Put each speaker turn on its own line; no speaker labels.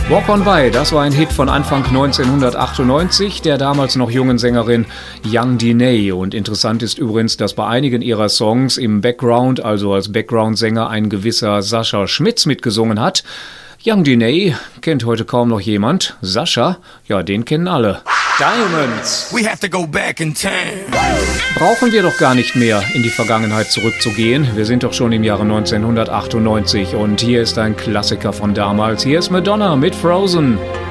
Walk on By, das war ein Hit von Anfang 1998 der damals noch jungen Sängerin Young Diney. Und interessant ist übrigens, dass bei einigen ihrer Songs im Background, also als Background-Sänger, ein gewisser Sascha Schmitz mitgesungen hat. Young Diney kennt heute kaum noch jemand. Sascha, ja, den kennen alle. Diamonds.
We have to go back in time.
Brauchen wir doch gar nicht mehr in die Vergangenheit zurückzugehen. Wir sind doch schon im Jahre 1998 und hier ist ein Klassiker von damals. Hier ist Madonna mit Frozen.